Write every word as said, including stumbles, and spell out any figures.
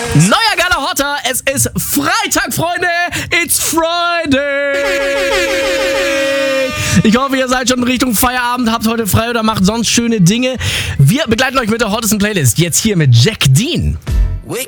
Neuer geiler Hotter, es ist Freitag, Freunde, it's Friday. Ich hoffe, ihr seid schon in Richtung Feierabend, habt heute frei oder macht sonst schöne Dinge. Wir begleiten euch mit der hottesten Playlist, jetzt hier mit Jack Dean.